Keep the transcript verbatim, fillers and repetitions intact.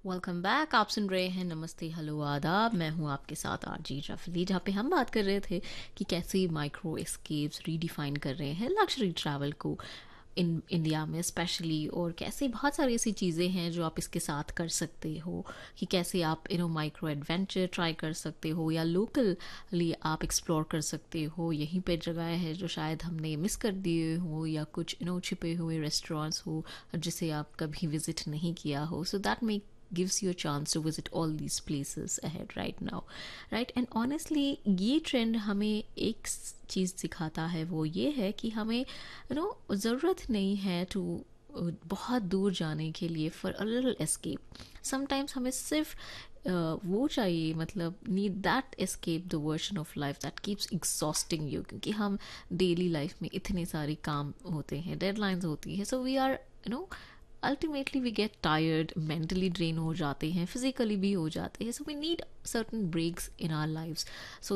Welcome back. आप सुन रहे हैं नमस्ते हेलो आदाब। मैं हूं आपके साथ आरजी रफली, जहाँ पे हम बात कर रहे थे कि कैसे माइक्रो एस्केप्स रीडिफाइन कर रहे हैं लग्जरी ट्रैवल को इन इंडिया में स्पेशली, और कैसे बहुत सारी ऐसी चीज़ें हैं जो आप इसके साथ कर सकते हो। कि कैसे आप you know micro adventure try कर सकते हो या लोकली आप एक्सप्लोर कर सकते हो। यहीं पे जगह है जो शायद हमने मिस कर दिए हो, या कुछ यू नो छिपे हुए रेस्टोरेंट्स हो जिसे आप कभी विजिट नहीं किया हो। So that make gives you a chance to visit all these places ahead right now, right? And honestly ये ट्रेंड हमें एक चीज़ सिखाता है, वो ये है कि हमें यू नो ज़रूरत नहीं है टू बहुत दूर जाने के लिए for a little escape. Sometimes हमें सिर्फ uh, वो चाहिए, मतलब need that escape the version of life that keeps exhausting you, क्योंकि हम डेली लाइफ में इतने सारे काम होते हैं, डेडलाइंस होती है। So we are you know ultimately we get tired, mentally drain हो जाते हैं, फिजिकली भी हो जाते हैं। So we need certain breaks in our lives so